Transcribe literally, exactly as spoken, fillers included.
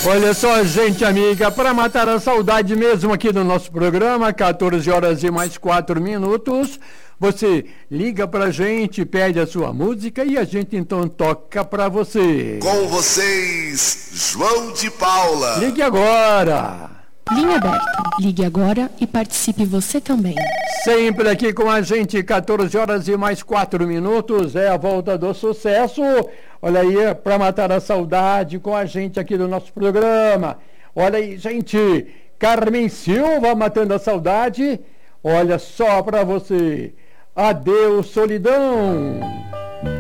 Olha só, gente amiga, para matar a saudade mesmo aqui do nosso programa, quatorze horas e mais quatro minutos, você liga pra gente, pede a sua música e a gente então toca pra você. Com vocês, João de Paula. Ligue agora. Linha aberta. Ligue agora e participe você também. Sempre aqui com a gente, quatorze horas e mais quatro minutos, é a volta do sucesso. Olha aí, para matar a saudade com a gente aqui do nosso programa. Olha aí, gente, Carmen Silva matando a saudade. Olha só para você. Adeus, solidão.